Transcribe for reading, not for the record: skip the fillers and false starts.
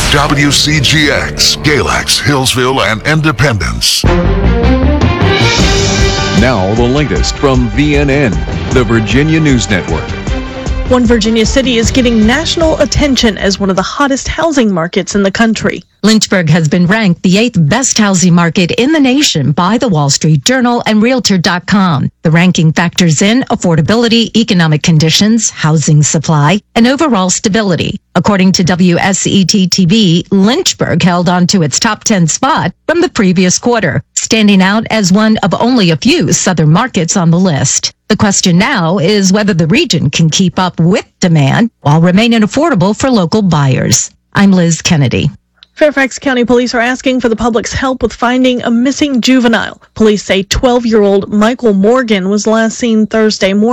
WCGX, Galax, Hillsville, and Independence. Now the latest from VNN, the Virginia News Network. One Virginia city is getting national attention as one of the hottest housing markets in the country. Lynchburg has been ranked the 8th best housing market in the nation by the Wall Street Journal and Realtor.com. The ranking factors in affordability, economic conditions, housing supply, and overall stability. According to WSET-TV, Lynchburg held on to its top 10 spot from the previous quarter, standing out as one of only a few southern markets on the list. The question now is whether the region can keep up with demand while remaining affordable for local buyers. I'm Liz Kennedy. Fairfax County Police are asking for the public's help with finding a missing juvenile. Police say 12-year-old Michael Morgan was last seen Thursday morning.